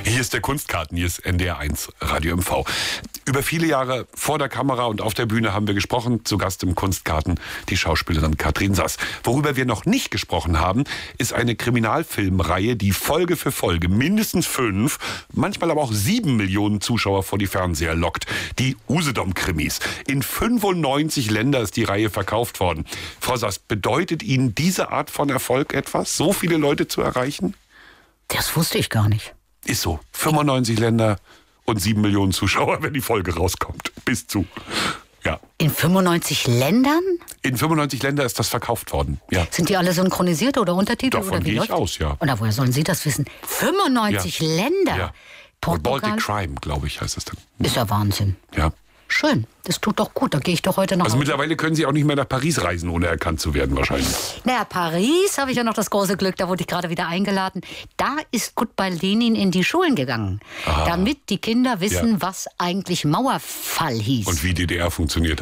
Hier ist der Kunstkarten, hier ist NDR1 Radio MV. Über viele Jahre vor der Kamera und auf der Bühne haben wir gesprochen. Zu Gast im Kunstkarten die Schauspielerin Katrin Sass. Worüber wir noch nicht gesprochen haben, ist eine Kriminalfilmreihe, die Folge für Folge mindestens 5, manchmal aber auch 7 Millionen Zuschauer vor die Fernseher lockt. Die Usedom-Krimis. In 95 Ländern ist die Reihe verkauft worden. Frau Sass, bedeutet Ihnen diese Art von Erfolg etwas, so viele Leute zu erreichen? Das wusste ich gar nicht. Ist so. 95 Länder und 7 Millionen Zuschauer, wenn die Folge rauskommt. Bis zu. Ja. In 95 Ländern? In 95 Ländern ist das verkauft worden, ja. Sind die alle synchronisiert oder Untertitel? Davon oder wie gehe ich läuft? aus, ja. Und woher sollen Sie das wissen? 95 Länder? Ja. Portugal? Baltic Crime, glaube ich, heißt es dann. Ist ja Wahnsinn. Ja. Schön, das tut doch gut, da gehe ich doch heute nach Also Hause. mittlerweile können Sie auch nicht mehr nach Paris reisen, ohne erkannt zu werden wahrscheinlich. Naja, Paris habe ich ja noch das große Glück, da wurde ich gerade wieder eingeladen. Da ist Goodbye Lenin in die Schulen gegangen, damit die Kinder wissen, was eigentlich Mauerfall hieß. Und wie DDR funktioniert hat.